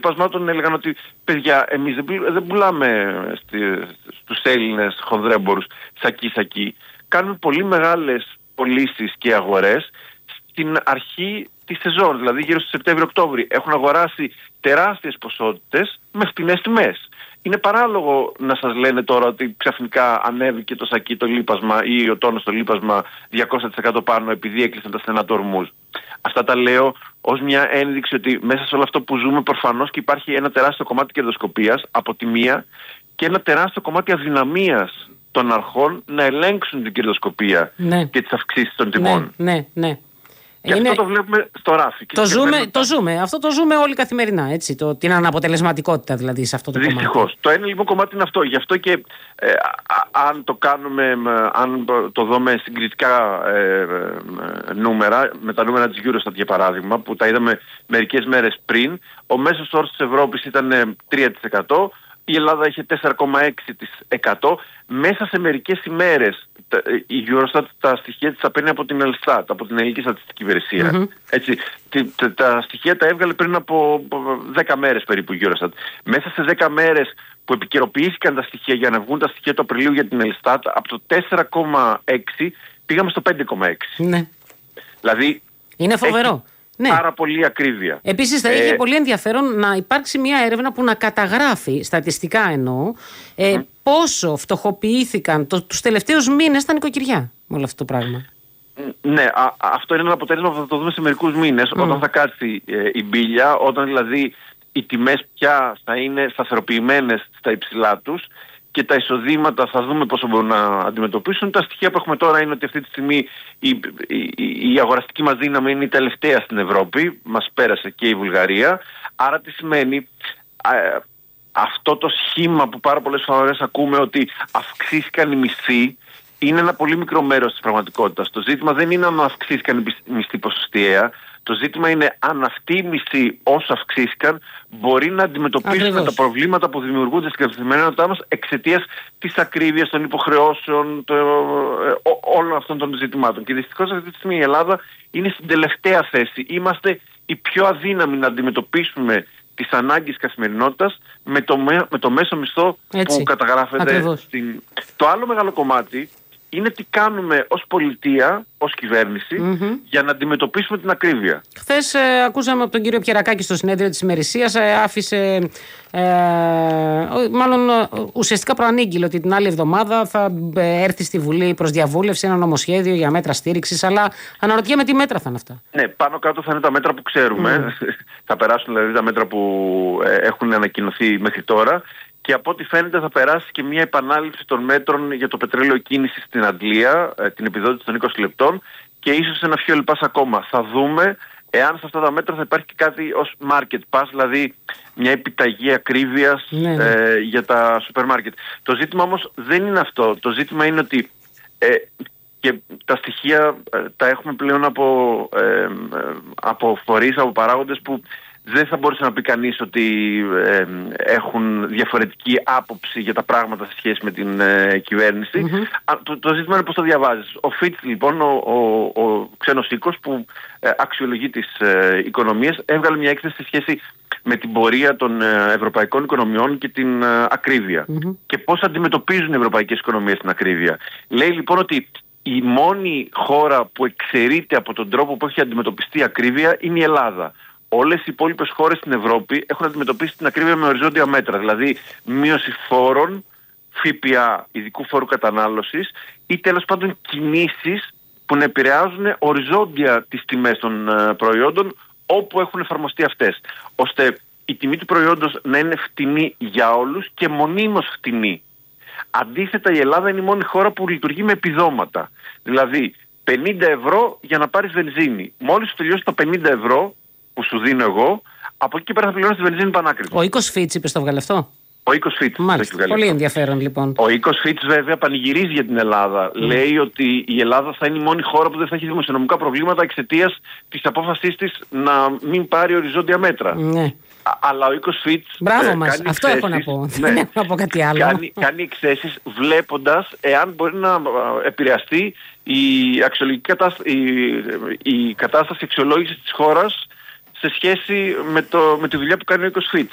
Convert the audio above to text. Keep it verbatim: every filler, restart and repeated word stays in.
λείπασμά των έλεγαν ότι παιδιά, εμείς δεν πουλάμε στους Έλληνες χονδρέμπορους σακί-σακί. Κάνουμε πολύ μεγάλες πωλήσεις και αγορές στην αρχή της σεζόν, δηλαδή γύρω στο Σεπτέμβριο-Οκτώβριο. Έχουν αγοράσει τεράστιες ποσότητες με φτηνές τιμές. Είναι παράλογο να σας λένε τώρα ότι ξαφνικά ανέβηκε το σακί το λείπασμα ή ο τόνος το λείπασμα διακόσια τοις εκατό πάνω επειδή έκλεισαν τα στενά του Ορμούζ. Αυτά τα λέω ως μια ένδειξη ότι μέσα σε όλο αυτό που ζούμε προφανώς και υπάρχει ένα τεράστιο κομμάτι κερδοσκοπίας από τη μία και ένα τεράστιο κομμάτι αδυναμίας των αρχών να ελέγξουν την κερδοσκοπία, ναι, και τις αυξήσεις των τιμών. Ναι, ναι, ναι. Και είναι... αυτό το βλέπουμε στο ράφι. Το ζούμε, το ζούμε. Αυτό το ζούμε όλοι καθημερινά. Έτσι, το, την αναποτελεσματικότητα δηλαδή σε αυτό το Δυστυχώς. κομμάτι. Δυστυχώς. Το ένα λοιπόν κομμάτι είναι αυτό. Γι' αυτό και ε, α, αν το κάνουμε, αν το δούμε συγκριτικά ε, ε, νούμερα, με τα νούμερα της Eurostat για παράδειγμα, που τα είδαμε μερικές μέρες πριν, ο μέσος όρος της Ευρώπης ήταν τρία τοις εκατό, η Ελλάδα είχε τέσσερα κόμμα έξι τοις εκατό. Μέσα σε μερικές ημέρες η Eurostat τα στοιχεία της τα παίρνει από την Ελστάτ, από την Ελληνική Στατιστική Υπηρεσία. Mm-hmm. Έτσι, τα, τα στοιχεία τα έβγαλε πριν από δέκα μέρες περίπου η Eurostat. Μέσα σε δέκα μέρες που επικαιροποιήθηκαν τα στοιχεία για να βγουν τα στοιχεία του Απριλίου για την Ελστάτ, από το τέσσερα κόμμα έξι πήγαμε στο πέντε κόμμα έξι. Ναι. Δηλαδή είναι φοβερό. Ναι. Πάρα πολύ ακρίβεια. Επίσης θα είχε ε... πολύ ενδιαφέρον να υπάρξει μια έρευνα που να καταγράφει, στατιστικά εννοώ, ε, mm. πόσο φτωχοποιήθηκαν το, τους τελευταίους μήνες τα νοικοκυριά με όλο αυτό το πράγμα. Ναι, α, αυτό είναι ένα αποτέλεσμα που θα το δούμε σε μερικούς μήνες, mm. όταν θα κάτσει ε, η μπίλια, όταν δηλαδή οι τιμές πια θα είναι σταθεροποιημένες στα υψηλά τους και τα εισοδήματα θα δούμε πόσο μπορούν να αντιμετωπίσουν. Τα στοιχεία που έχουμε τώρα είναι ότι αυτή τη στιγμή η, η, η αγοραστική μας δύναμη είναι η τελευταία στην Ευρώπη. Μας πέρασε και η Βουλγαρία. Άρα τι σημαίνει α, αυτό το σχήμα που πάρα πολλές φορές ακούμε ότι αυξήθηκαν οι μισθοί, είναι ένα πολύ μικρό μέρος της πραγματικότητας. Το ζήτημα δεν είναι αν αυξήθηκαν οι μισθοί ποσοστιαία. Το ζήτημα είναι αν αυτοί οι μισθοί όσο αυξήθηκαν μπορεί να αντιμετωπίσουν τα προβλήματα που δημιουργούνται στην καθημερινότητά μας εξαιτίας της ακρίβειας των υποχρεώσεων, το, ε, όλων αυτών των ζητημάτων. Και δυστυχώς αυτή τη στιγμή η Ελλάδα είναι στην τελευταία θέση. Είμαστε οι πιο αδύναμοι να αντιμετωπίσουμε τις ανάγκες καθημερινότητας με το, με το μέσο μισθό Έτσι. που καταγράφεται στην... Το άλλο μεγάλο κομμάτι είναι τι κάνουμε ως πολιτεία, ως κυβέρνηση, mm-hmm. για να αντιμετωπίσουμε την ακρίβεια. Χθες ε, ακούσαμε από τον κύριο Πιερακάκη στο συνέδριο της ημερησίας, ε, άφησε, ε, μάλλον ουσιαστικά προανήγγειλε ότι την άλλη εβδομάδα θα ε, έρθει στη Βουλή προς διαβούλευση ένα νομοσχέδιο για μέτρα στήριξης, αλλά αναρωτιέμαι τι μέτρα θα είναι αυτά. Ναι, πάνω κάτω θα είναι τα μέτρα που ξέρουμε, mm. θα περάσουν δηλαδή τα μέτρα που ε, έχουν ανακοινωθεί μέχρι τώρα. Και από ό,τι φαίνεται θα περάσει και μια επανάληψη των μέτρων για το πετρέλαιο κίνηση στην Αγγλία, την επιδότηση των είκοσι λεπτών και ίσως ένα φιόλι πας ακόμα. Θα δούμε εάν σε αυτά τα μέτρα θα υπάρχει και κάτι ως market pass, δηλαδή μια επιταγή ακρίβειας ναι, ναι. Ε, για τα σούπερ μάρκετ. Το ζήτημα όμως δεν είναι αυτό. Το ζήτημα είναι ότι ε, και τα στοιχεία ε, τα έχουμε πλέον από, ε, από φορείς, από παράγοντες που δεν θα μπορούσε να πει κανείς ότι ε, έχουν διαφορετική άποψη για τα πράγματα σε σχέση με την ε, κυβέρνηση. Mm-hmm. Το, το ζήτημα είναι πώς το διαβάζεις. Ο Φίτς λοιπόν, ο, ο, ο ξένος οίκος που ε, αξιολογεί τις ε, οικονομίες, έβγαλε μια έκθεση σε σχέση με την πορεία των ε, ευρωπαϊκών οικονομιών και την ε, ακρίβεια. Mm-hmm. Και πώς αντιμετωπίζουν οι ευρωπαϊκές οικονομίες την ακρίβεια. Λέει λοιπόν ότι η μόνη χώρα που εξαιρείται από τον τρόπο που έχει αντιμετωπιστεί η ακρίβεια είναι η Ελλάδα. Όλες οι υπόλοιπες χώρες στην Ευρώπη έχουν αντιμετωπίσει την ακρίβεια με οριζόντια μέτρα, δηλαδή μείωση φόρων, ΦΠΑ, ειδικού φόρου κατανάλωσης ή τέλος πάντων κινήσεις που να επηρεάζουν οριζόντια τις τιμές των uh, προϊόντων όπου έχουν εφαρμοστεί αυτές, ώστε η τιμή του προϊόντος να είναι φτηνή για όλους και μονίμως φτηνή. Αντίθετα η Ελλάδα είναι η μόνη χώρα που λειτουργεί με επιδόματα, δηλαδή πενήντα ευρώ για να πάρεις βενζίνη. Μόλις σου τελειώσει τα πενήντα ευρώ που σου δίνω εγώ, από εκεί και πέρα θα πληρώνεις τη βενζίνη πανάκριβη. Ο οίκος Φίτς είπες το βγάλε αυτό. Ο οίκος Φίτς. Μάλιστα. Πολύ ενδιαφέρον λοιπόν. Ο οίκος Φίτς βέβαια πανηγυρίζει για την Ελλάδα. Mm. Λέει ότι η Ελλάδα θα είναι η μόνη χώρα που δεν θα έχει δημοσιονομικά προβλήματα εξαιτίας της απόφασής της να μην πάρει οριζόντια μέτρα. Mm. Αλλά ο οίκος Φίτς. Μπράβο ε, μας. Αυτό έχω να πω. Ναι, δεν έχω να πω κάτι άλλο. Κάνει, κάνει εκθέσεις βλέποντας εάν μπορεί να επηρεαστεί η, κατάσταση, η, η κατάσταση αξιολόγησης της χώρας σε σχέση με, το, με τη δουλειά που κάνει ο οίκος Φίτς.